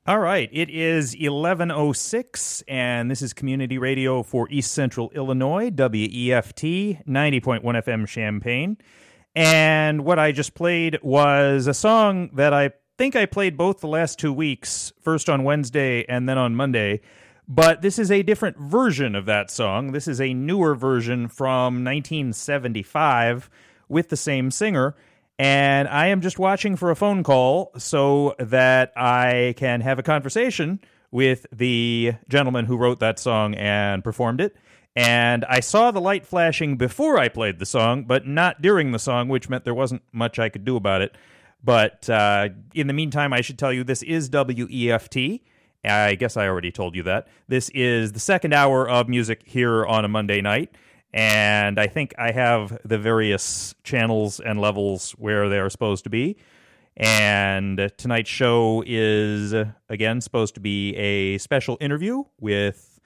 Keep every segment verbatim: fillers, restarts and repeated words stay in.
All right, it is eleven oh six, and this is Community Radio for East Central Illinois, W E F T, ninety point one F M Champaign. And what I just played was a song that I think I played both the last two weeks, first on Wednesday and then on Monday. But this is a different version of that song. This is a newer version from nineteen seventy-five with the same singer. And I am just watching for a phone call so that I can have a conversation with the gentleman who wrote that song and performed it. And I saw the light flashing before I played the song, but not during the song, which meant there wasn't much I could do about it. But uh, in the meantime, I should tell you this is W E F T. I guess I already told you that. This is the second hour of music here on a Monday night. And I think I have the various channels and levels where they are supposed to be. And tonight's show is, again, supposed to be a special interview with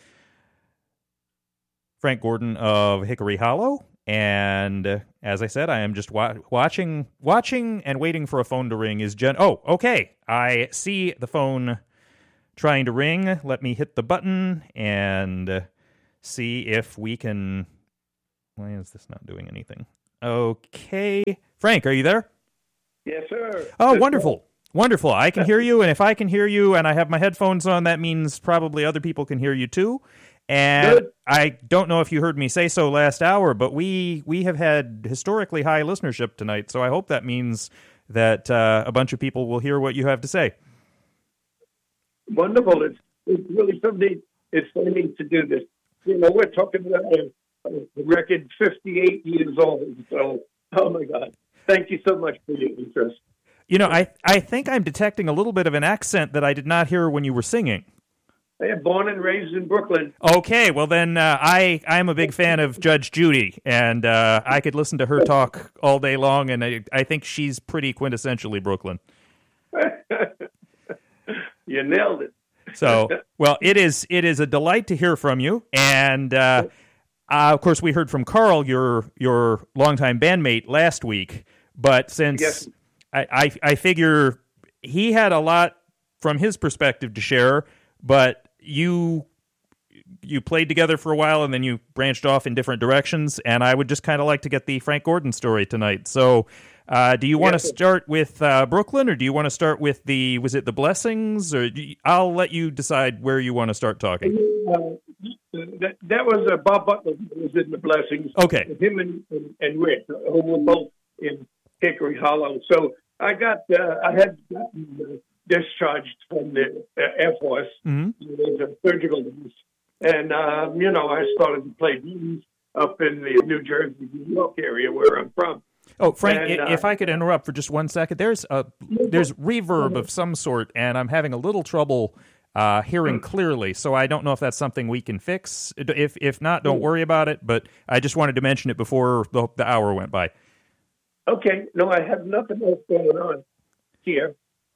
Frank Gordon of Hickory Hollow. And as I said, I am just wa- watching watching and waiting for a phone to ring. Is Jen? Oh, okay. I see the phone trying to ring. Let me hit the button and see if we can... Why is this not doing anything? Okay. Frank, are you there? Yes, sir. Oh, wonderful. Wonderful. I can hear you, and if I can hear you and I have my headphones on, that means probably other people can hear you too. And Good. I don't know if you heard me say so last hour, but we we have had historically high listenership tonight, so I hope that means that uh, a bunch of people will hear what you have to say. Wonderful. It's, it's really something exciting to do this. You know, we're talking about a, a record fifty-eight years old, so, oh my God. Thank you so much for your interest. You know, I, I think I'm detecting a little bit of an accent that I did not hear when you were singing. I am born and raised in Brooklyn. Okay, well then uh, I I'm a big fan of Judge Judy, and uh, I could listen to her talk all day long, and I, I think she's pretty quintessentially Brooklyn. You nailed it. So, well, it is it is a delight to hear from you, and uh, uh, of course we heard from Carl, your your longtime bandmate, last week. But since Yes. I, I I figure he had a lot from his perspective to share, but you you played together for a while and then you branched off in different directions, and I would just kind of like to get the Frank Gordon story tonight. So uh, do you want to Yes. start with uh, Brooklyn, or do you want to start with the, was it the Blessings? Or do you, I'll let you decide where you want to start talking. Uh, that, that was uh, Bob Butler who was in the Blessings. Okay. Him and, and, and Rick, who were both in Hickory Hollow. So I got, uh, I had gotten uh, discharged from the uh, Air Force. Mhm. It was a surgical nurse. And, uh, you know, I started to play drums up in the New Jersey, New York area where I'm from. Oh, Frank, And, i- uh, if I could interrupt for just one second, there's a there's reverb of some sort, and I'm having a little trouble uh, hearing clearly. So I don't know if that's something we can fix. If if not, don't worry about it. But I just wanted to mention it before the, the hour went by. Okay. No, I have nothing else going on here.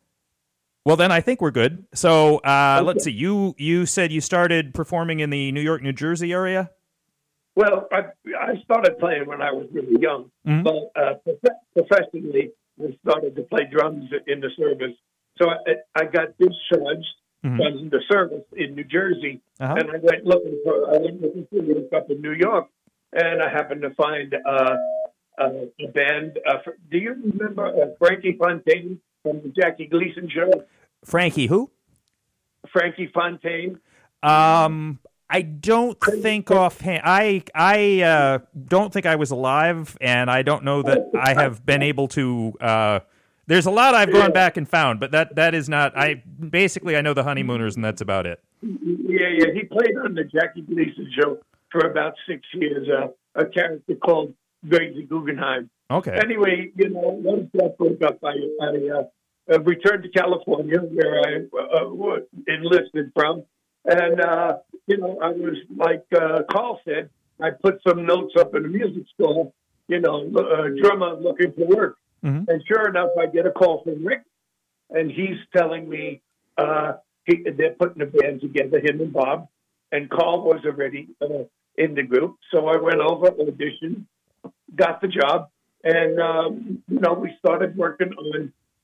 Well, then I think we're good. So uh, Okay. let's see. You you said you started performing in the New York, New Jersey area. Well, I, I started playing when I was really young, Mhm. but uh, prof- professionally, I started to play drums in the service. So I, I got discharged Mhm. from the service in New Jersey, Uh-huh. and I went looking for I went looking for work up in New York, and I happened to find uh, uh, a band. Uh, for, do you remember uh, Frankie Fontaine from the Jackie Gleason show? Frankie, who? Frankie Fontaine. Um, I don't think offhand. I I uh, don't think I was alive, and I don't know that I have been able to. Uh, there's a lot I've gone back and found, but that that is not. I basically I know the Honeymooners, and that's about it. Yeah, yeah. He played on the Jackie Gleason show for about six years. Uh, a character called Crazy Guggenheim. Okay. Anyway, you know, once that broke up, I, I uh, uh, returned to California, where I uh, uh, enlisted from. And, uh, you know, I was, like uh, Carl said, I put some notes up in the music store, you know, uh, drummer looking for work. Mhm. And sure enough, I get a call from Rick, and he's telling me uh, he, they're putting a band together, him and Bob. And Carl was already uh, in the group. So I went over, auditioned, got the job. And, um, you know, we started working on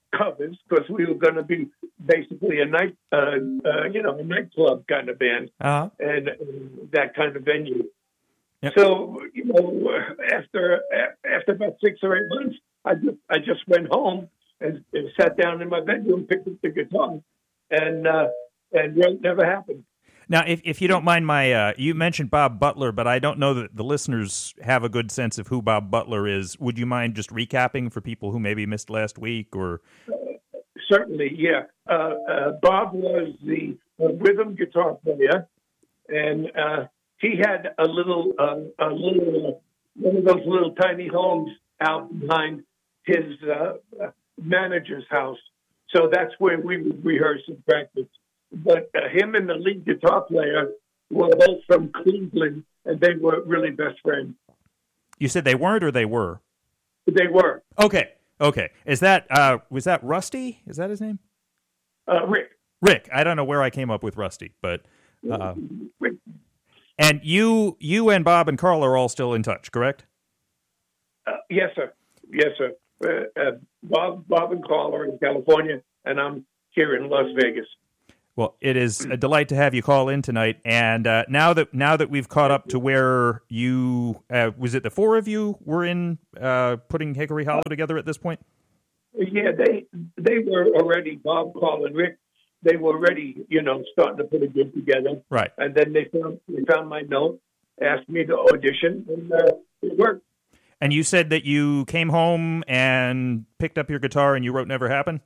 covers because we were going to be basically a night, uh, uh, you know, a nightclub kind of band Uh-huh. and, and that kind of venue. Yep. So, you know, after after about six or eight months, I just I just went home and, and sat down in my bedroom, picked up the guitar, and uh, and it never happened. Now, if if you don't mind my, uh, you mentioned Bob Butler, but I don't know that the listeners have a good sense of who Bob Butler is. Would you mind just recapping for people who maybe missed last week? Or uh, certainly, yeah. Uh, uh, Bob was the uh, rhythm guitar player, and uh, he had a little, uh, a little, uh, one of those little tiny homes out behind his uh, manager's house. So that's where we would rehearse and practice. But uh, him and the lead guitar player were both from Cleveland, and they were really best friends. You said they weren't, or they were? They were. Okay, okay. Is that uh, was that Rusty? Is that his name? Uh, Rick. Rick. I don't know where I came up with Rusty, but uh, Rick. And you, you and Bob and Carl are all still in touch, correct? Uh, yes, sir. Yes, sir. Uh, uh, Bob, Bob and Carl are in California, and I'm here in Las Vegas. Well, it is a delight to have you call in tonight. And uh, now that now that we've caught up to where you uh, was, it the four of you were in uh, putting Hickory Hollow together at this point? Yeah, they they were already, Bob, Carl, and Rick. They were already, you know, starting to put a gig together. Right. And then they found they found my note, asked me to audition, and uh, it worked. And you said that you came home and picked up your guitar and you wrote "Never Happened"?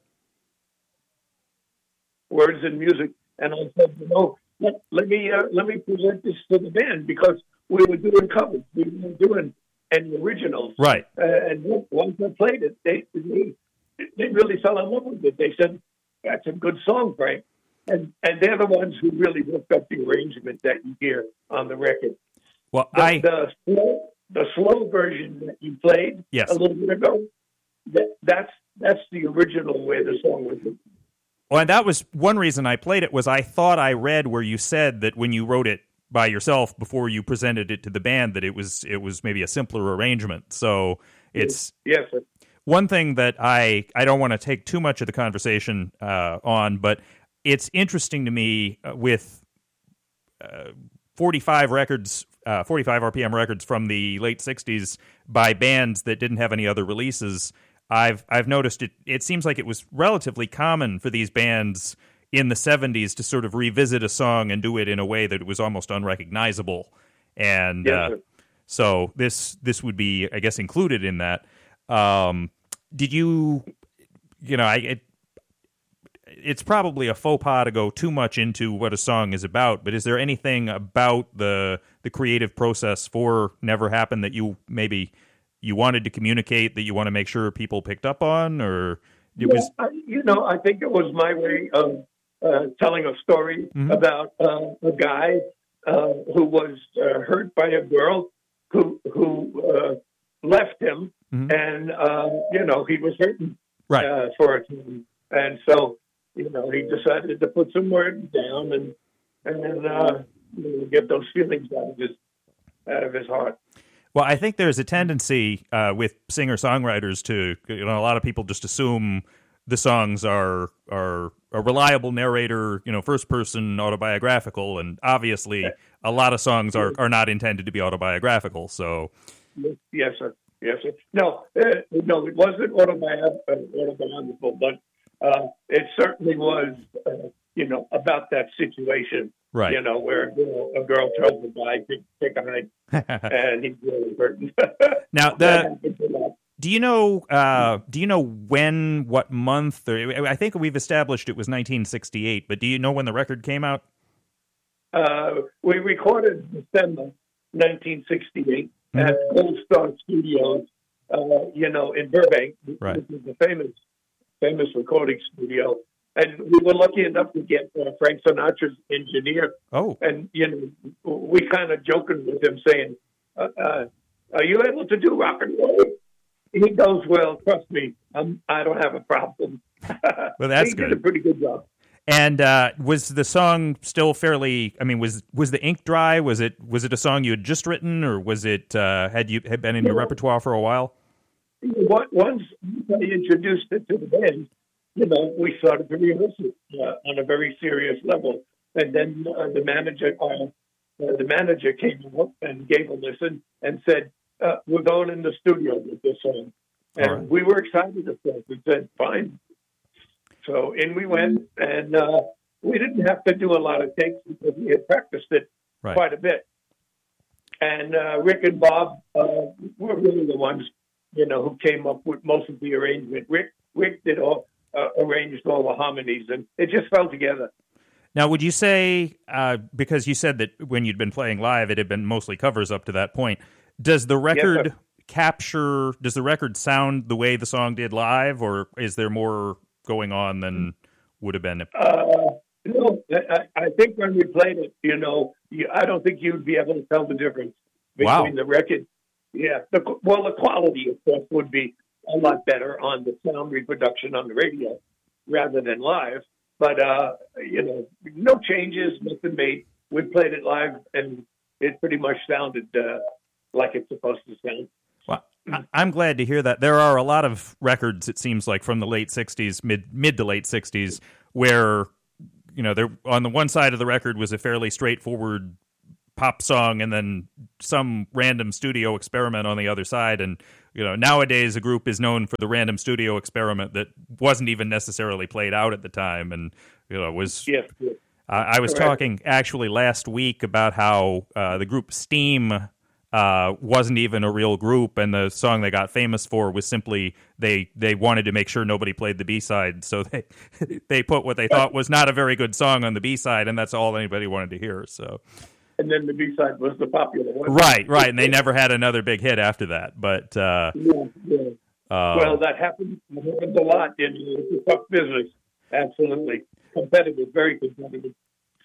Words and music, and I said, you know, let, let me uh, let me present this to the band because we were doing covers, we weren't doing any originals. Right. Uh, and once I played it, they, they they really fell in love with it. They said, "That's a good song, Frank," and and they're the ones who really worked up the arrangement that you hear on the record. Well, the, I the slow the slow version that you played yes. a little bit ago, that that's that's the original way the song was written. Well, and that was one reason I played it was I thought I read where you said that when you wrote it by yourself before you presented it to the band that it was it was maybe a simpler arrangement. So it's yes, sir. One thing that I I don't want to take too much of the conversation uh, on, but it's interesting to me uh, with uh, forty-five records, uh, forty-five R P M records from the late sixties by bands that didn't have any other releases. I've I've noticed it. It seems like it was relatively common for these bands in the seventies to sort of revisit a song and do it in a way that it was almost unrecognizable. And yes, uh, so this this would be, I guess, included in that. Um, did you, you know, I it, it's probably a faux pas to go too much into what a song is about, but is there anything about the the creative process for Never Happened that you maybe you wanted to communicate that you want to make sure people picked up on, or it yeah, was? I, you know, I think it was my way of uh, telling a story mm-hmm. about uh, a guy uh, who was uh, hurt by a girl who who uh, left him, mm-hmm. and uh, you know he was hurting right. uh, for a time, and so you know he decided to put some words down and and uh, you know, get those feelings out of his out of his heart. Well, I think there's a tendency uh, with singer-songwriters to, you know, a lot of people just assume the songs are are a reliable narrator, you know, first-person autobiographical, and obviously a lot of songs are, are not intended to be autobiographical. So, yes, sir. Yes, sir. No, uh, no, it wasn't autobi- autobiographical, but uh, it certainly was, uh, you know, about that situation. Right. You know, where a girl, a girl tells a guy to take a hike, and he's really hurting. Now, the, do you know? Uh, do you know when, what month? Or, I think we've established it was nineteen sixty-eight, but do you know when the record came out? Uh, we recorded December nineteen sixty-eight mm-hmm. at Gold Star Studios. Uh, you know, in Burbank, right. This is a famous, famous recording studio. And we were lucky enough to get uh, Frank Sinatra's engineer. Oh. And, you know, we kind of joking with him saying, uh, uh, are you able to do rock and roll? He goes, well, trust me, I'm, I don't have a problem. Well, that's he good. He did a pretty good job. And uh, was the song still fairly, I mean, was was the ink dry? Was it was it a song you had just written, or was it, uh, had you had been in your yeah. repertoire for a while? Once I introduced it to the band, you know, we started to rehearse it uh, on a very serious level. And then uh, the manager, uh, uh, the manager came up and gave a listen and said, uh, "We're going in the studio with this song." And right. we were excited at first. We said, "Fine." So in we went, and uh, we didn't have to do a lot of takes because we had practiced it Right. quite a bit. And uh, Rick and Bob uh, were really the ones, you know, who came up with most of the arrangement. Rick, Rick did all uh, arranged all the harmonies, and it just fell together. Now, would you say, uh, because you said that when you'd been playing live, it had been mostly covers up to that point, does the record Yes, capture, does the record sound the way the song did live, or is there more going on than would have been? Uh, no, I, I think when we played it, you know, you, I don't think you'd be able to tell the difference between Wow. the record. Yeah, the, well, the quality, of course, would be a lot better on the sound reproduction on the radio rather than live. But, uh, you know, no changes, nothing made. We played it live, and it pretty much sounded uh, like it's supposed to sound. Well, I- I'm glad to hear that. There are a lot of records, it seems like, from the late sixties, mid mid to late sixties, where, you know, there on the one side of the record was a fairly straightforward pop song, and then some random studio experiment on the other side. And, you know, nowadays a group is known for the random studio experiment that wasn't even necessarily played out at the time, and, you know, was. Yes, yes. Uh, I was Correct. talking actually last week about how uh, the group Steam uh, wasn't even a real group, and the song they got famous for was simply they they wanted to make sure nobody played the B side, so they they put what they thought was not a very good song on the B side, and that's all anybody wanted to hear. So, And then the B-side was the popular one. right, right, and they never had another big hit after that. But uh, Yeah, yeah. uh, Well, that happens, that happens a lot. And it's a tough business. Absolutely. Competitive, very competitive.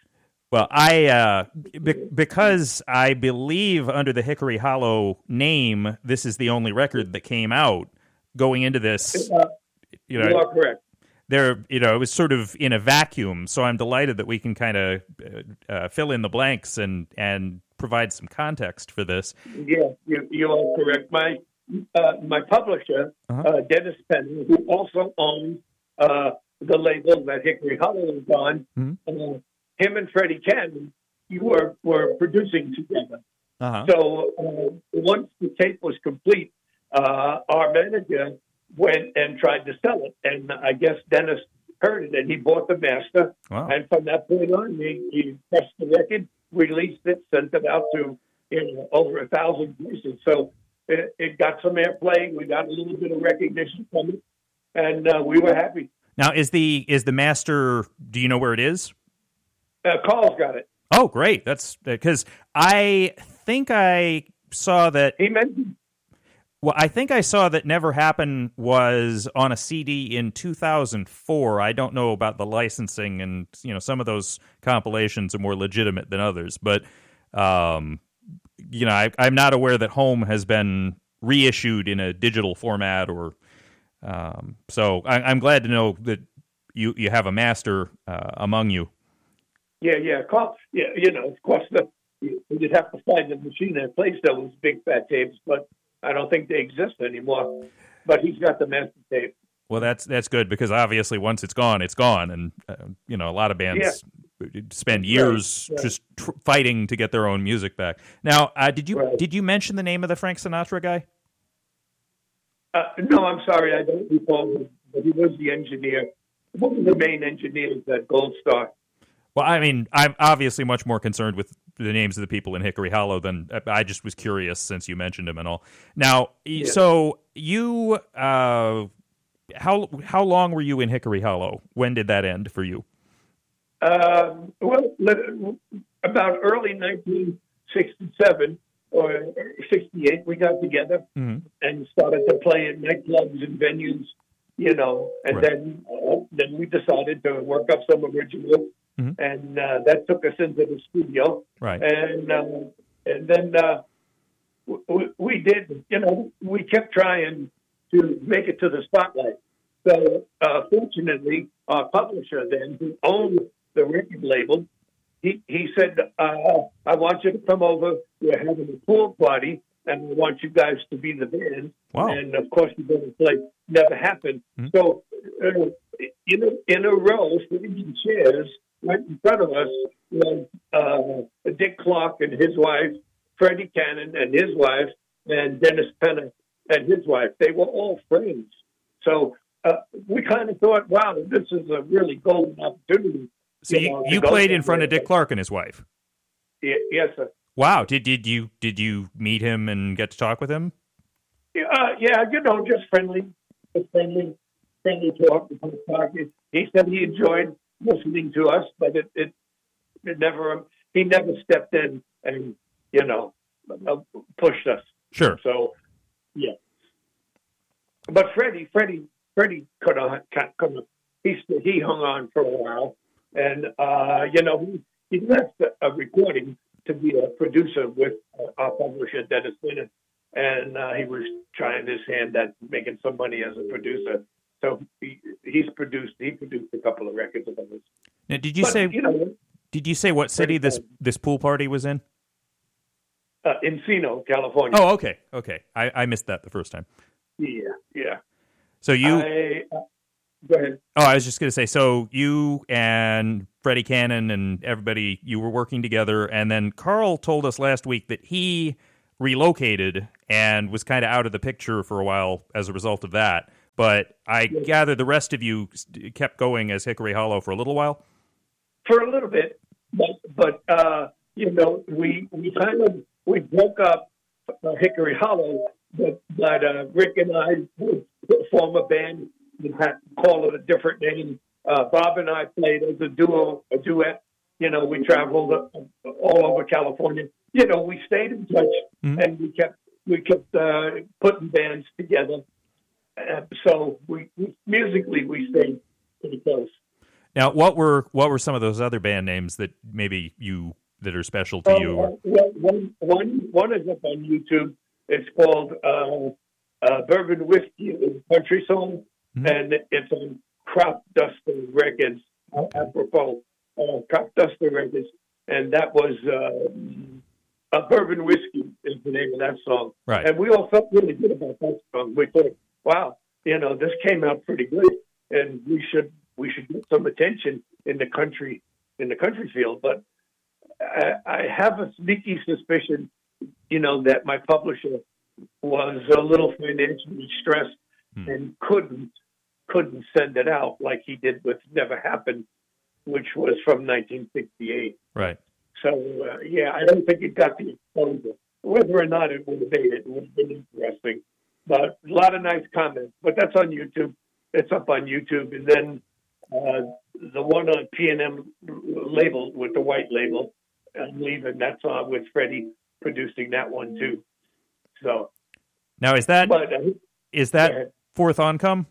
Well, I uh, be- because I believe under the Hickory Hollow name, this is the only record that came out. Going into this, Uh, you you know, are correct. there, you know, it was sort of in a vacuum. So I'm delighted that we can kind of uh, uh, fill in the blanks and and provide some context for this. Yeah, you, you are correct. My uh, my publisher, Uh-huh. uh, Dennis Penn, who also owns uh, the label that Hickory Hollow is on, Mhm. uh, him and Freddie Cannon, you were, were producing together. Uh-huh. So uh, once the tape was complete, uh, our manager went and tried to sell it. And I guess Dennis heard it, and he bought the master. Wow. And from that point on, he, he pressed the record, released it, sent it out to you know, over a thousand places. So it, it got some airplay. We got a little bit of recognition from it, and uh, we were happy. Now, is the is the master? Do you know where it is? Uh, Carl's got it. Oh, great! That's because I think I saw that. He mentioned Well, I think I saw that Never Happened was on a C D in two thousand four. I don't know about the licensing, and you know, some of those compilations are more legitimate than others. But um, you know, I, I'm not aware that Home has been reissued in a digital format, or um, so I, I'm glad to know that you you have a master uh, among you. Yeah, yeah, Carl. Yeah, you know, of course, the, you'd have to find the machine that plays those big fat tapes, but I don't think they exist anymore. But he's got the master tape. Well, that's that's good because obviously once it's gone, it's gone, and uh, you know a lot of bands spend years Right, right. just tr- fighting to get their own music back. Now, uh, did you Right. did you mention the name of the Frank Sinatra guy? Uh, no, I'm sorry, I don't recall, him, but he was the engineer, one of the main engineers at Gold Star. Well, I mean, I'm obviously much more concerned with the names of the people in Hickory Hollow than I just was curious since you mentioned him and all. Now, y- Yeah. so you, uh, how how long were you in Hickory Hollow? When did that end for you? Um, well, let- about early nineteen sixty-seven or sixty-eight, we got together Mhm. and started to play in nightclubs and venues, you know, and Right. then uh, then we decided to work up some originals, Mhm. and uh, that took us into the studio, Right. and uh, and then uh, we, we did, you know, we kept trying to make it to the spotlight. So uh, fortunately, our publisher then, who owned the record label, he, he said, uh, I want you to come over. We're having a pool party, and we want you guys to be the band. Wow. And, of course, you're going to play Never Happened. Mhm. So uh, in a, in a row, sitting in chairs right in front of us was uh, Dick Clark and his wife, Freddie Cannon and his wife, and Dennis Penner and his wife. They were all friends. So uh, we kind of thought, wow, this is a really golden opportunity. So you, know, you played in front of Dick Clark and his wife? Yeah, yes, sir. Wow. Did did you did you meet him and get to talk with him? Uh, yeah, you know, just friendly, just friendly, friendly talk. He said he enjoyed listening to us, but it, it, it never, he never stepped in and, you know, pushed us. Sure. So, yeah. But Freddie, Freddie, Freddie could have, could have he, he hung on for a while. And, uh, you know, he, he left a recording to be a producer with our publisher, Dennis Penner. And uh, he was trying his hand at making some money as a producer. So he, he's produced. He produced a couple of records of ours. Now, did you but, say? You know, did you say what city this this pool party was in? Uh, Encino, California. Oh, okay, okay. I, I missed that the first time. Yeah, yeah. So you. I, uh, go ahead. Oh, I was just going to say. So you and Freddie Cannon and everybody, you were working together, and then Carl told us last week that he relocated and was kind of out of the picture for a while as a result of that. But I yes. gather the rest of you kept going as Hickory Hollow for a little while? For a little bit. But, but uh, you know, we we kind of, we broke up uh, Hickory Hollow, but, but uh, Rick and I would form a band and had to call it a different name. Uh, Bob and I played as a duo, a duet. You know, we traveled uh, all over California. You know, we stayed in touch, mm-hmm. and we kept we kept uh, putting bands together. Uh, so we, we musically we stayed pretty close. Now, what were what were some of those other band names that maybe you that are special to uh, you? Or... Well, one one one is up on YouTube. It's called uh, uh, Bourbon Whiskey. It's a country song, mm-hmm. and it's on Crop Duster Records. Apropos, uh, Crop Duster Records, and that was. Uh, A Bourbon Whiskey is the name of that song. Right. And we all felt really good about that song. We thought, wow, you know, this came out pretty good, and we should we should get some attention in the country in the country field. But I, I have a sneaky suspicion, you know, that my publisher was a little financially stressed hmm. and couldn't couldn't send it out like he did with Never Happened, which was from nineteen sixty-eight. Right. So, uh, yeah, I don't think it got the exposure. Whether or not it would have made it, it would have been interesting. But a lot of nice comments. But that's on YouTube. It's up on YouTube. And then uh, the one on P and M label with the white label, I'm leaving. That's on with Freddie producing that one, too. So now, is that but, uh, is that Fourth Oncome?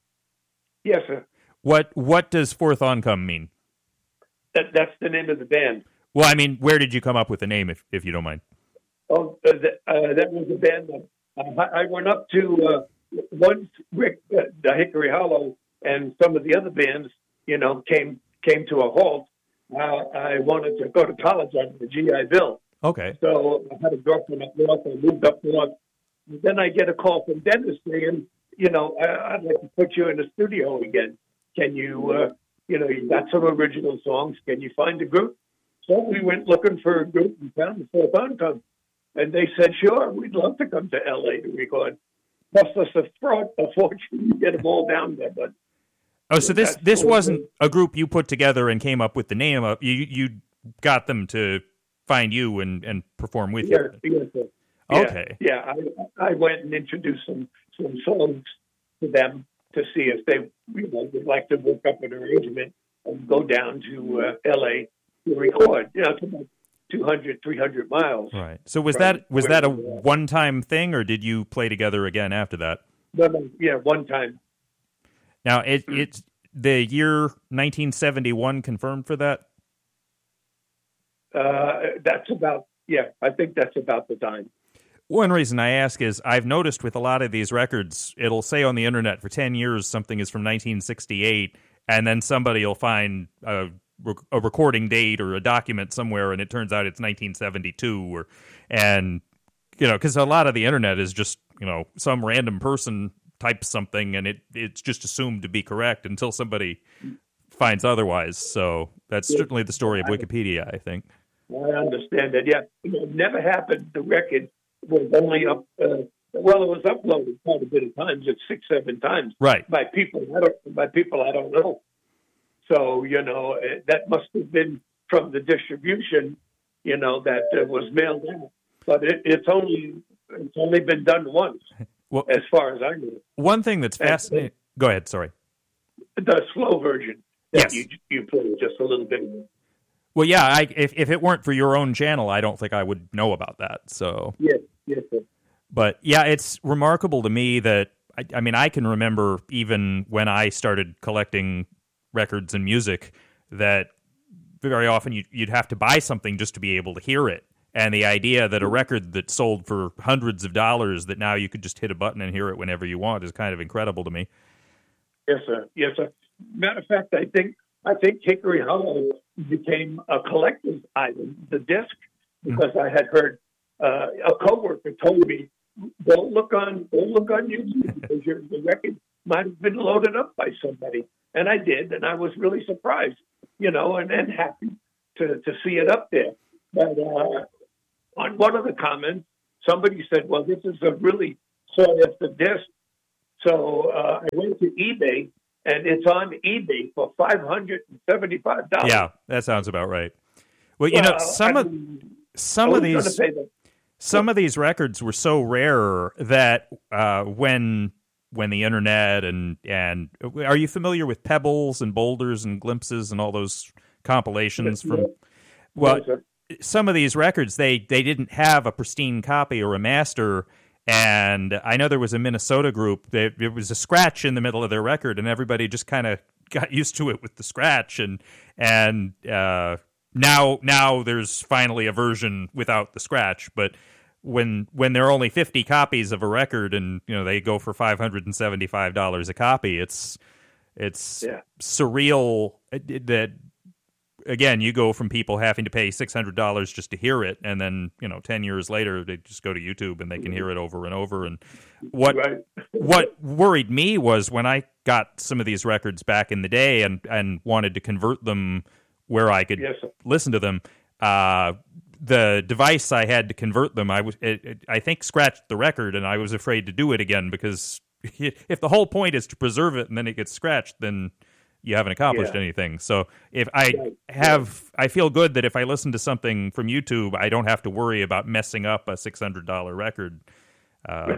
Yes, sir. What, what does Fourth Oncome mean? That, that's the name of the band. Well, I mean, where did you come up with the name, if if you don't mind? Oh, uh, the, uh, that was a band that uh, I went up to uh, once Rick, uh, the Hickory Hollow, and some of the other bands, you know, came came to a halt. Uh, I wanted to go to college on the G I Bill. Okay. So I had a girlfriend up north. I moved up north. And then I get a call from Dennis saying, you know, I, I'd like to put you in the studio again. Can you, uh, you know, you got some original songs. Can you find a group? So we went looking for a group and found the Fourth Oncome. And they said, sure, we'd love to come to L A to record. Cost us a, fraud, a fortune to get them all down there. But oh, so this this wasn't a group you put together and came up with the name of. You you got them to find you and, and perform with yes, you. Yes, yeah, okay. Yeah, I, I went and introduced some, some songs to them to see if they you know, would like to work up an arrangement and go down to uh, L A to record. You know, it's about two hundred, three hundred miles. Right. So was that was that a one-time thing, or did you play together again after that? No, no, yeah, one time. Now, it, it's the year nineteen seventy-one confirmed for that? Uh, that's about, yeah, I think that's about the time. One reason I ask is I've noticed with a lot of these records, it'll say on the internet for ten years something is from nineteen sixty-eight, and then somebody will find a, a recording date or a document somewhere, and it turns out it's nineteen seventy-two. Or, and, you know, because a lot of the internet is just, you know, some random person types something and it it's just assumed to be correct until somebody finds otherwise. So that's Yeah. certainly the story of Wikipedia, I think. I understand that. Yeah, it never happened. The record was only up. Uh, well, it was uploaded quite a bit of times. It's six, seven times. Right. By people. I don't. By people I don't know. So you know uh, that must have been from the distribution. You know that uh, was mailed out. But it, it's only it's only been done once, Well, as far as I know. one thing that's And- fascinating. Go ahead. Sorry. The slow version that Yes. you you played just a little bit ago. Well, yeah. I, if if it weren't for your own channel, I don't think I would know about that. So. Yes, yes, sir. But yeah, it's remarkable to me that I, I mean I can remember even when I started collecting records and music that very often you, you'd have to buy something just to be able to hear it. And the idea that a record that sold for hundreds of dollars that now you could just hit a button and hear it whenever you want is kind of incredible to me. Yes, sir. Yes, sir. Matter of fact, I think I think Hickory Hollow became a collector's item, the disc, because I had heard uh, a coworker told me, "Don't look on, don't look on YouTube because your, the record might have been loaded up by somebody." And I did, and I was really surprised, you know, and, and happy to to see it up there. But uh, on one of the comments, somebody said, "Well, this is a really sought after disc." So uh, I went to eBay, and it's on eBay for five hundred and seventy-five dollars. Yeah, that sounds about right. Well, you know, Well, some I of mean, some I of was gonna these say that. some of these records were so rare that uh, when when the internet and and are you familiar with Pebbles and Boulders and Glimpses and all those compilations from? Well, Yes, sir. some of these records they they didn't have a pristine copy or a master. And I know there was a Minnesota group. There was a scratch in the middle of their record, and everybody just kind of got used to it with the scratch. And and uh, now now there's finally a version without the scratch. But when when there are only fifty copies of a record, and you know they go for five hundred and seventy five dollars a copy, it's it's Yeah. surreal that. Again, you go from people having to pay six hundred dollars just to hear it, and then, you know, ten years later, they just go to YouTube and they can hear it over and over. And what Right. what worried me was when I got some of these records back in the day and, and wanted to convert them where I could Yes, sir. listen to them, uh, the device I had to convert them, I, was, it, it, I think, scratched the record, and I was afraid to do it again because if the whole point is to preserve it and then it gets scratched, then you haven't accomplished Yeah. anything. So if I Right. have, I feel good that if I listen to something from YouTube, I don't have to worry about messing up a six hundred dollars record. Uh,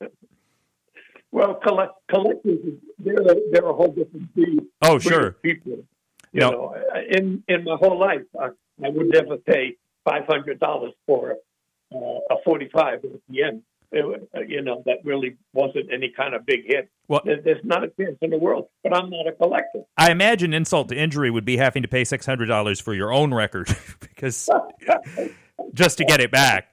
Well, collect, collectors, they're a, they're a whole different breed. oh, breed of sure. People. You No. know, in in my whole life, I, I would never pay five hundred dollars for uh, a forty-five A P M. It, uh, you know, that really wasn't any kind of big hit. Well- there, there's not a chance in the world. But I'm not a collector. I imagine insult to injury would be having to pay six hundred dollars for your own record because just to get it back.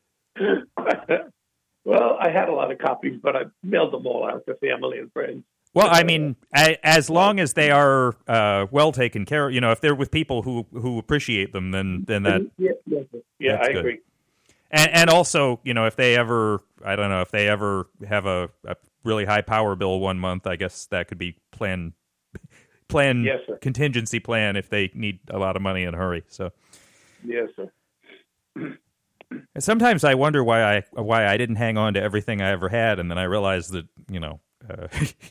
Well, I had a lot of copies, but I mailed them all out to family and friends. Well, I mean, a, as long as they are uh, well taken care of, you know, if they're with people who, who appreciate them, then then that yeah, yeah, yeah that's I good. agree. and, and also, you know, if they ever, I don't know, if they ever have a, a really high power bill one month, I guess that could be plan plan Yes, sir. contingency plan if they need a lot of money in a hurry. So Yes, sir. and sometimes I wonder why I why I didn't hang on to everything I ever had, and then I realized that you know. Uh,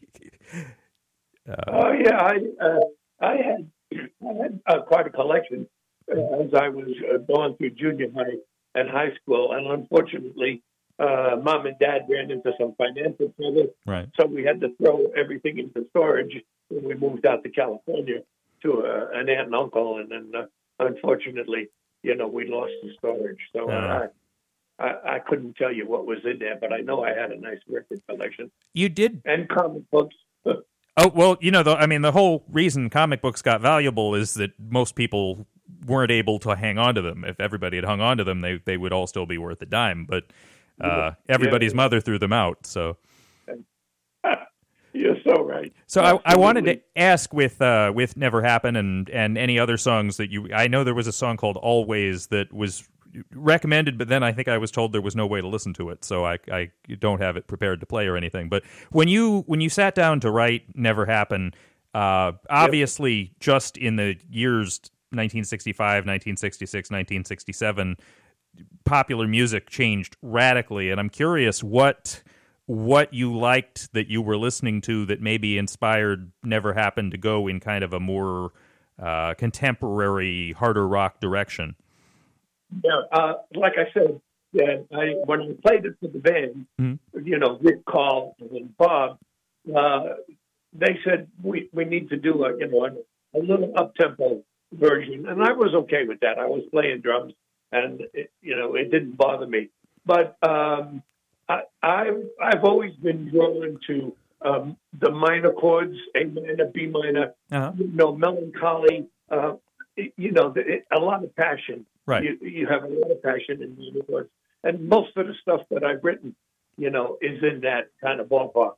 uh, Oh yeah, I uh, I had I had uh, quite a collection uh, as I was uh, going through junior high and high school, and unfortunately, uh, mom and dad ran into some financial trouble, right. so we had to throw everything into storage when we moved out to California to uh, an aunt and uncle, and then uh, unfortunately, you know, we lost the storage. So uh, I, I I couldn't tell you what was in there, but I know I had a nice record collection You did. and comic books. Oh well, you know, the, I mean, the whole reason comic books got valuable is that most people weren't able to hang on to them. If everybody had hung on to them, they they would all still be worth a dime. But uh, everybody's Yeah. mother threw them out. So, You're so right. so I, I wanted to Absolutely. ask with uh, with Never Happen and and any other songs that you. I know there was a song called Always that was recommended, but then I think I was told there was no way to listen to it, so I, I don't have it prepared to play or anything. But when you when you sat down to write Never Happened, uh, obviously yep. just in the years nineteen sixty-five, nineteen sixty-six, nineteen sixty-seven, popular music changed radically, and I'm curious what what you liked that you were listening to that maybe inspired Never Happened to go in kind of a more uh, contemporary, harder rock direction. Yeah, uh, like I said, yeah, I, when I played it for the band, mm-hmm. you know, Rick, Carl, and Bob, uh, they said we, we need to do a you know a, a little up tempo version, and I was okay with that. I was playing drums, and it, you know it didn't bother me. But um, I, I've I've always been drawn to um, the minor chords, A minor, B minor, uh-huh. you know, melancholy. Uh, you know, it, a lot of passion. Right. You, you have a lot of passion in the words. And most of the stuff that I've written, you know, is in that kind of ballpark.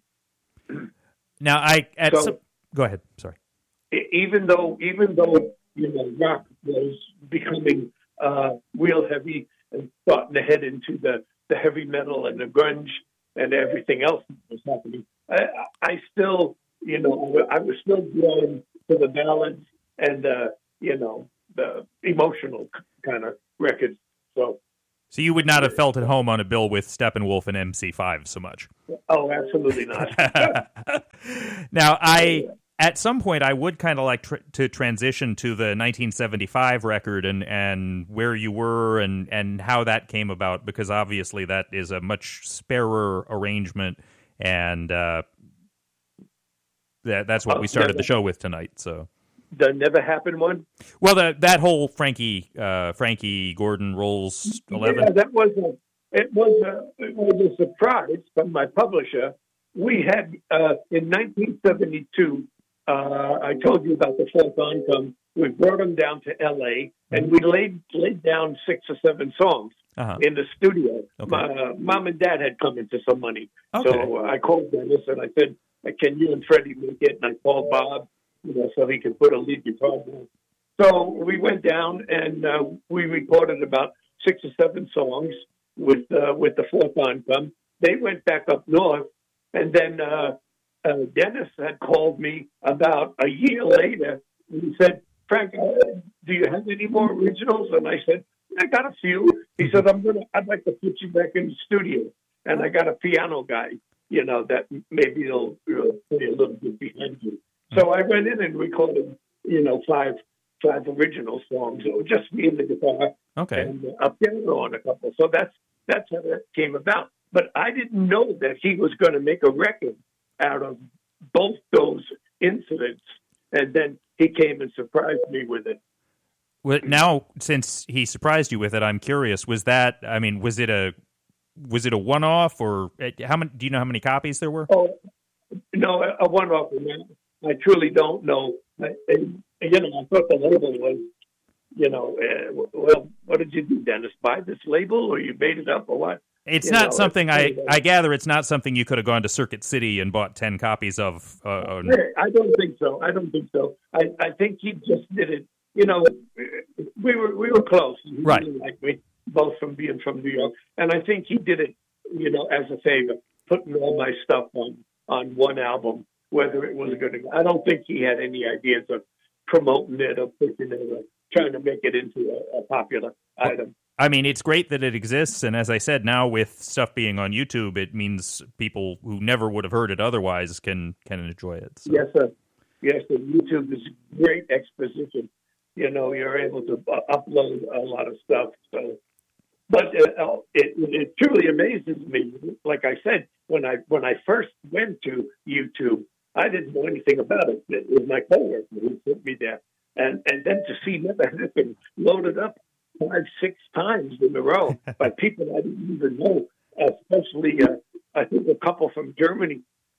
Now, I at so, some, go ahead. Sorry. Even though, even though you know, rock was becoming uh, real heavy and starting to head into the, the heavy metal and the grunge and everything else that was happening, I, I still, you know, I was still drawn to the ballads and uh, you know. the emotional kind of records. So so you would not have felt at home on a bill with Steppenwolf and M C five so much? Oh, absolutely not. Now, I at some point, I would kind of like tr- to transition to the nineteen seventy-five record and, and where you were and, and how that came about, because obviously that is a much sparer arrangement, and uh, that that's what we started the show with tonight, so... The Never Happened one? Well, that that whole Frankie uh, Frankie Gordon Rolls eleven. Yeah, that was a it was a it was a surprise from my publisher. We had uh, in nineteen seventy-two. Uh, I told you about the Fourth Oncome. We brought them down to L A and we laid laid down six or seven songs uh-huh. in the studio. Okay. My, uh, Mom and Dad had come into some money, okay. so uh, I called Dennis and I said, "Can you and Freddie make it?" And I called Bob. You know, so he could put a lead guitar down. So we went down and uh, we recorded about six or seven songs with uh, with the Fourth Oncome. They went back up north, and then uh, uh, Dennis had called me about a year later. And he said, "Frank, uh, do you have any more originals?" And I said, "I got a few." He said, "I'm gonna, I'd like to put you back in the studio, and I got a piano guy, you know, that maybe he'll, he'll play a little bit behind you." So I went in and recorded, you know, five five original songs. It was just me and the guitar, okay, and uh, a piano on a couple. So that's that's how that came about. But I didn't know that he was going to make a record out of both those incidents, and then he came and surprised me with it. Well, now, since he surprised you with it, I'm curious. Was that? I mean, was it a was it a one off, or how many? Do you know how many copies there were? Oh, no, a, a one off. I truly don't know. I, and, you know, I thought the label was, you know, uh, well, what did you do, Dennis? Buy this label, or you made it up, or what? It's you not know, something it's, I, you know, I gather it's not something you could have gone to Circuit City and bought ten copies of. Uh, I don't think so. I don't think so. I, I think he just did it. You know, we were we were close. He right. really liked me, both from being from New York, and I think he did it, you know, as a favor, putting all my stuff on on one album. Whether it was going to, I don't think he had any ideas of promoting it or pushing it or trying to make it into a, a popular item. I mean, it's great that it exists, and as I said, now with stuff being on YouTube, it means people who never would have heard it otherwise can can enjoy it. So. Yes, sir. Yes, sir. YouTube is great exposition. You know, you're able to uh, upload a lot of stuff. So, but uh, it, it truly amazes me. Like I said, when I when I first went to YouTube, I didn't know anything about it. It was my coworker who put me there. And and then to see Never Happened loaded up five, six times in a row by people I didn't even know, especially, uh, I think, a couple from Germany.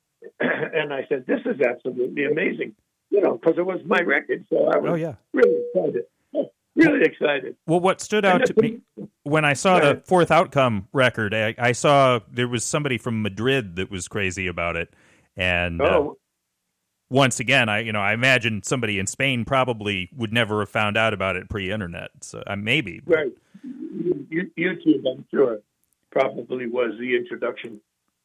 And I said, this is absolutely amazing, you know, because it was my record. So I was oh, yeah. really excited. Really excited. Well, what stood out to me when I saw the Fourth Oncome record, I, I saw there was somebody from Madrid that was crazy about it. And uh, oh. once again, I you know I imagine somebody in Spain probably would never have found out about it pre-internet. So uh, maybe, right? you, YouTube, I'm sure, probably was the introduction.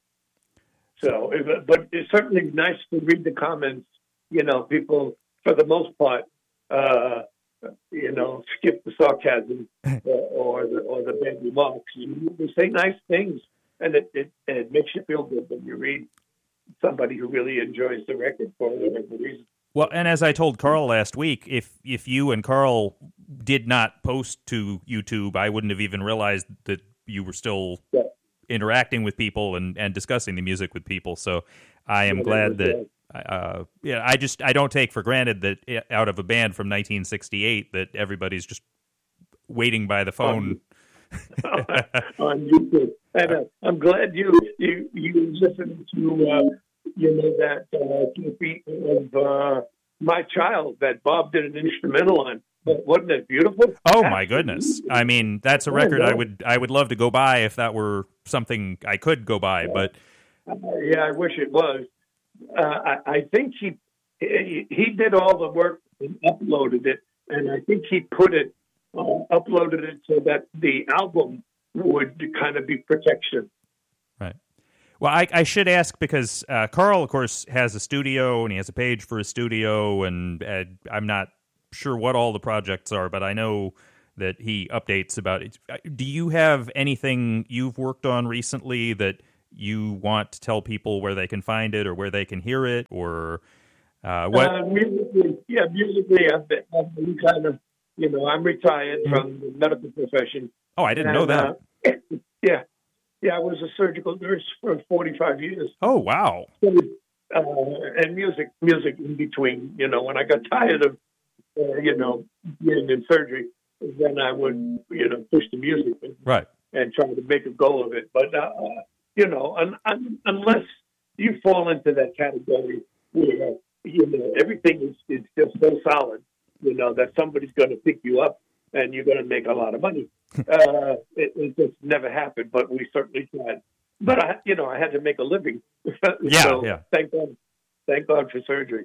So, but it's certainly nice to read the comments. You know, people, for the most part, uh, you know, skip the sarcasm or, or the or the bad remarks. You, you say nice things, and it, it it makes you feel good when you read somebody who really enjoys the record for whatever reason. Well, and as I told Carl last week, if if you and Carl did not post to YouTube, I wouldn't have even realized that you were still yeah. interacting with people and, and discussing the music with people. So I am yeah, glad that, uh, yeah, I just, I don't take for granted that out of a band from nineteen sixty-eight that everybody's just waiting by the phone. On, on YouTube. And uh, I'm glad you, you, you listened to, uh, you know, that uh, beat of uh, My Child that Bob did an instrumental on. Wasn't it beautiful? Oh my goodness! I mean, that's a record I would I would love to go buy if that were something I could go buy. But uh, yeah, I wish it was. Uh, I, I think he, he he did all the work and uploaded it, and I think he put it uh, uploaded it so that the album would kind of be protection. Right. Well, I, I should ask because uh, Carl, of course, has a studio and he has a page for his studio, and uh, I'm not sure what all the projects are, but I know that he updates about it. Do you have anything you've worked on recently that you want to tell people where they can find it or where they can hear it, or uh, what? Uh, musically, yeah, musically, I've been, I've been kind of, you know, I'm retired mm-hmm. from the medical profession. Oh, I didn't and, know that. Uh, yeah, yeah, I was a surgical nurse for forty-five years. Oh, wow. So, uh, and music, music in between. You know, when I got tired of Uh, you know, being in surgery, then I would, you know, push the music and, right. and try to make a go of it. But, uh, you know, un, un, unless you fall into that category where, you know, everything is, is just so solid, you know, that somebody's going to pick you up and you're going to make a lot of money. uh, it, it just never happened, but we certainly tried. But, I, you know, I had to make a living. yeah, so yeah. Thank God. Thank God for surgery.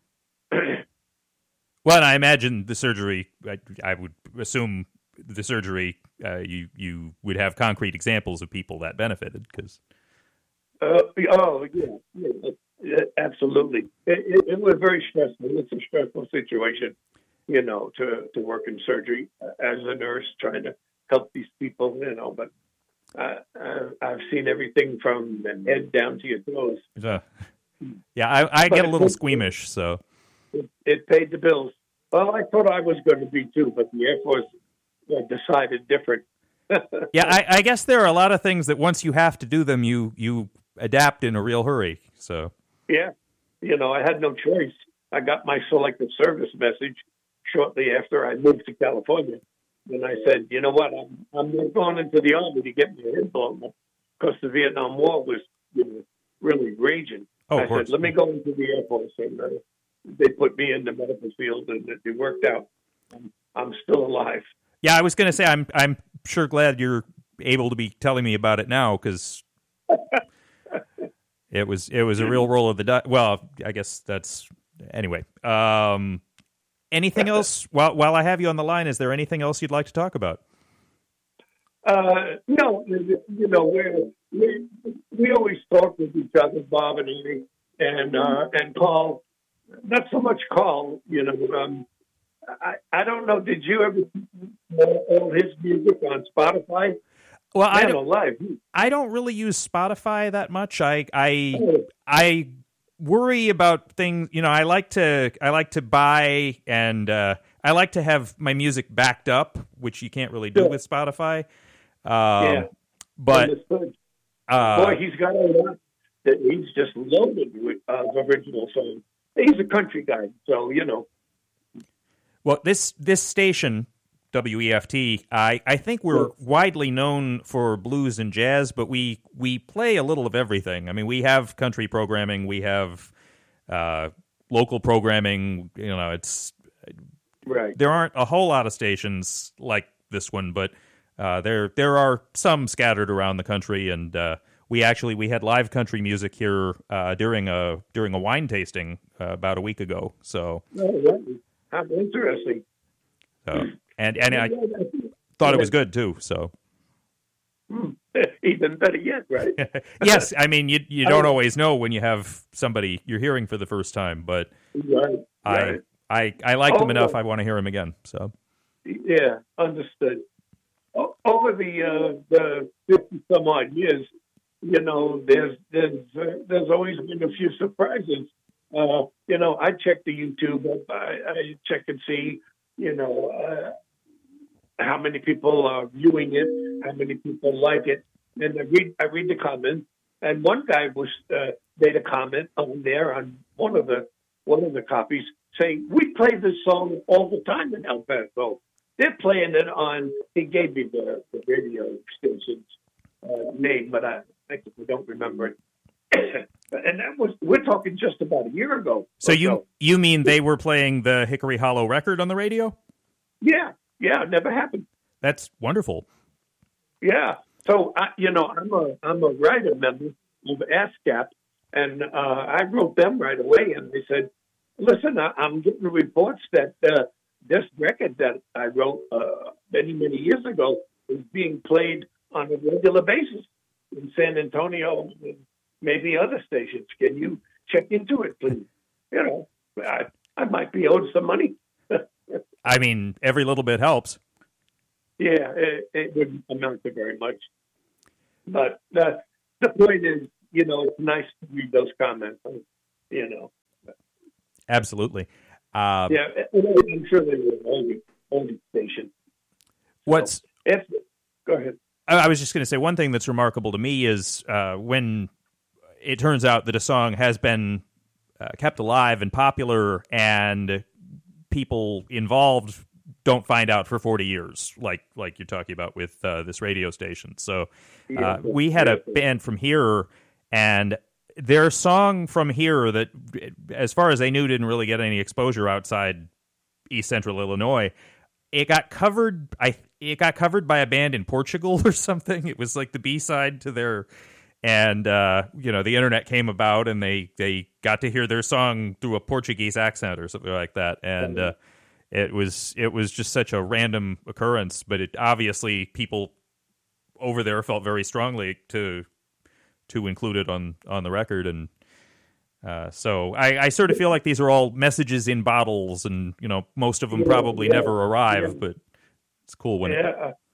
Well, and I imagine the surgery, I, I would assume the surgery, uh, you you would have concrete examples of people that benefited. Cause... Uh, oh, yeah, yeah, yeah absolutely. It, it, it was very stressful. It's a stressful situation, you know, to, to work in surgery as a nurse, trying to help these people, you know, but uh, I've seen everything from the head down to your toes. Uh, yeah, I, I get a little squeamish, so... It, it paid the bills. Well, I thought I was going to be too, but the Air Force uh, decided different. yeah, I, I guess there are a lot of things that once you have to do them, you you adapt in a real hurry. So yeah, you know, I had no choice. I got my selective service message shortly after I moved to California, and I said, you know what, I'm I'm not going into the Army to get my head blown up because the Vietnam War was, you know, really raging. Oh, I said, let me go into the Air Force, and uh, they put me in the medical field, and it, it worked out. I'm, I'm still alive. Yeah, I was going to say, I'm I'm sure glad you're able to be telling me about it now, because it was it was a real roll of the dice. Well, I guess that's anyway. Um, anything else? While while I have you on the line, is there anything else you'd like to talk about? Uh, no, you know, we we we always talk with each other, Bob and Amy, and uh, and Carl. Not so much Carl, you know. Um, I I don't know. Did you ever know all his music on Spotify? Well, Man I don't. Alive. I don't really use Spotify that much. I I I worry about things. You know, I like to I like to buy and uh, I like to have my music backed up, which you can't really do yeah. with Spotify. Um, yeah, but uh, boy, he's got a lot that he's just loaded with uh, original songs. He's a country guy, so you know. Well, this this station, W E F T, I, I think we're yeah. widely known for blues and jazz, but we, we play a little of everything. I mean, we have country programming, we have uh, local programming. You know, it's right. There aren't a whole lot of stations like this one, but uh, there there are some scattered around the country, and uh, we actually we had live country music here uh, during a during a wine tasting uh, about a week ago. So. Oh, right. How interesting. So, and and I, thought it was good too. So even better yet, right? Yes, I mean you you don't always know when you have somebody you're hearing for the first time, but right, right. I I I liked oh, him enough. I want to hear him again. So yeah, understood. O- over the uh, the fifty some odd years, you know, there's there's uh, there's always been a few surprises. Uh, you know, I check the YouTube. I, I check and see, you know, uh, how many people are viewing it, how many people like it, and I read I read the comments. And one guy was uh, made a comment on there on one of the one of the copies saying, "We play this song all the time in El Paso. They're playing it on." He gave me the, the radio station's uh, name, but I, I don't remember it. And that was we're talking just about a year ago. So you so. you mean they were playing the Hickory Hollow record on the radio? Yeah, yeah, it never happened. That's wonderful. Yeah. So I, you know, I'm a I'm a writer member of ASCAP, and uh, I wrote them right away, and they said, "Listen, I, I'm getting reports that uh, this record that I wrote uh, many many years ago is being played on a regular basis in San Antonio and maybe other stations. Can you check into it, please?" You know, I I might be owed some money. I mean, every little bit helps. Yeah, it, it wouldn't amount to very much. But the the point is, you know, it's nice to read those comments. You know, absolutely. Uh, yeah, I'm sure they were only only station. What's so, if, go ahead. I was just going to say one thing that's remarkable to me is uh, when it turns out that a song has been uh, kept alive and popular, and people involved don't find out for forty years, like like you're talking about with uh, this radio station. So uh, yeah, we had a band from here, and their song from here that, as far as they knew, didn't really get any exposure outside East Central Illinois. It got covered. I it got covered by a band in Portugal or something. It was like the B side to their, and uh, you know, the internet came about, and they they got to hear their song through a Portuguese accent or something like that, and. Uh, It was it was just such a random occurrence, but it obviously people over there felt very strongly to to include it on, on the record, and uh, so I, I sort of feel like these are all messages in bottles, and you know most of them yeah, probably yeah, never arrive, yeah. but it's cool when yeah, it.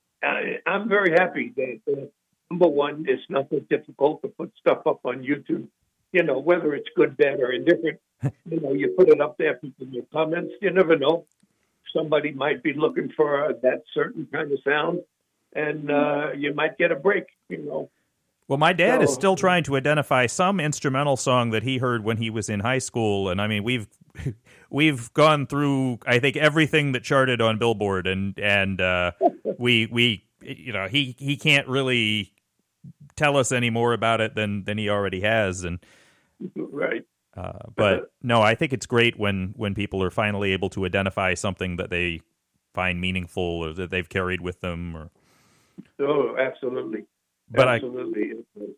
I, I'm very happy that uh, number one, it's not so difficult to put stuff up on YouTube. You know, whether it's good, bad, or indifferent. You know, you put it up there, people make comments. You never know. Somebody might be looking for uh, that certain kind of sound, and uh, you might get a break, you know. Well, my dad so, is still trying to identify some instrumental song that he heard when he was in high school, and I mean, we've we've gone through, I think, everything that charted on Billboard, and and uh, we we you know he he can't really tell us any more about it than than he already has, and. Right. Uh, but no, I think it's great when, when people are finally able to identify something that they find meaningful or that they've carried with them. Or oh, absolutely. But absolutely.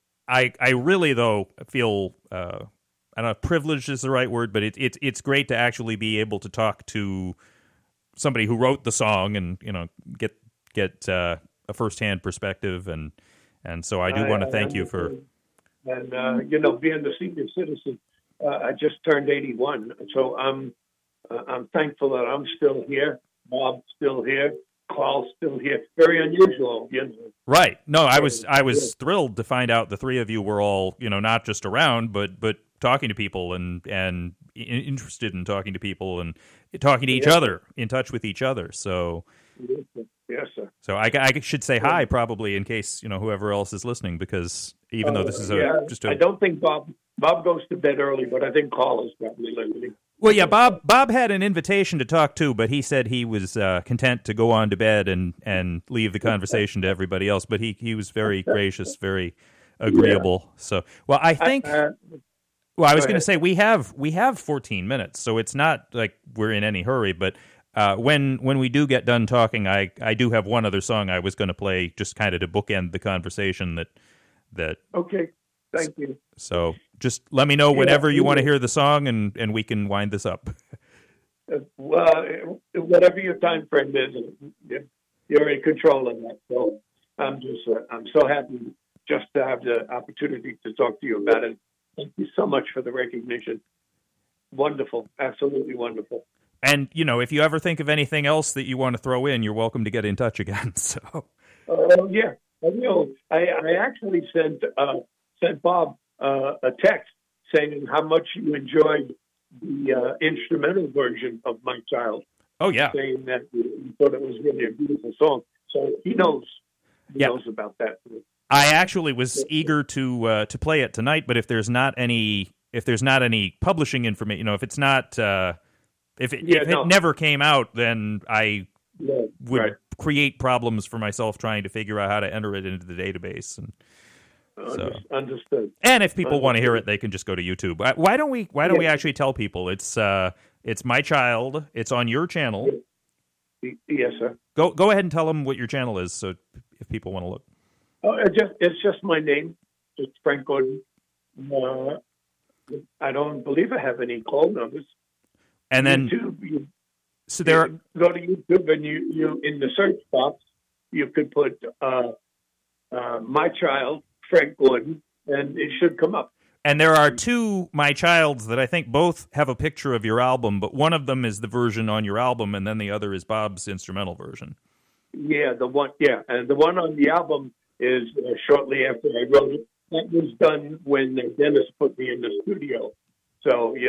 I, I, I really though feel uh, I don't know if privileged is the right word, but it, it it's great to actually be able to talk to somebody who wrote the song and you know get get uh, a firsthand perspective, and and so I do I, want to thank I, you for. And, uh, you know, being the senior citizen, uh, I just turned eighty-one. So I'm uh, I'm thankful that I'm still here. Bob's still here. Carl's still here. Very unusual, you know. Right. No, I was I was thrilled to find out the three of you were all, you know, not just around, but but talking to people and, and interested in talking to people and talking to each yes. other, in touch with each other. So... Yes, sir. Yes, sir. So I, I should say hi, probably, in case you know whoever else is listening, because even uh, though this is a yeah, just a, I don't think Bob Bob goes to bed early, but I think Carl is probably listening. Well, yeah, Bob Bob had an invitation to talk too, but he said he was uh, content to go on to bed and, and leave the conversation to everybody else. But he, he was very gracious, very agreeable. Yeah. So, well, I think. I, uh, well, I was going to say we have we have fourteen minutes, so it's not like we're in any hurry, but. Uh, when when we do get done talking, I, I do have one other song I was going to play, just kind of to bookend the conversation. That that okay, thank you. So just let me know whenever yeah, you want to hear the song, and, and we can wind this up. Uh, well, whatever your time frame is. Yeah. you're in control of that. So I'm just uh, I'm so happy just to have the opportunity to talk to you about it. Thank you so much for the recognition. Wonderful, absolutely wonderful. And, you know, if you ever think of anything else that you want to throw in, you're welcome to get in touch again. So, oh uh, yeah, I will. I, I actually sent uh, sent Bob uh, a text saying how much you enjoyed the uh, instrumental version of My Child. Oh yeah, saying that you thought it was really a beautiful song. So he knows. He yeah. knows about that. I actually was eager to uh, to play it tonight, but if there's not any if there's not any publishing information, you know, if it's not. Uh, If it, yeah, if no. it never came out, then I yeah, would right. create problems for myself trying to figure out how to enter it into the database. And so, understood. And if people understood. want to hear it, they can just go to YouTube. Why don't we? Why don't yeah. we actually tell people it's uh, it's My Child? It's on your channel. Yes, sir. Go go ahead and tell them what your channel is, so if people want to look. Oh, it just it's just my name. It's Frank Gordon. Uh, I don't believe I have any call numbers. And then, YouTube, you, so there, you go to YouTube and you, you in the search box, you could put uh, uh, My Child, Frank Gordon, and it should come up. And there are two My Childs that I think both have a picture of your album, but one of them is the version on your album, and then the other is Bob's instrumental version. Yeah, the one, yeah, and the one on the album is uh, shortly after I wrote it. That was done when Dennis put me in the studio. So, yeah.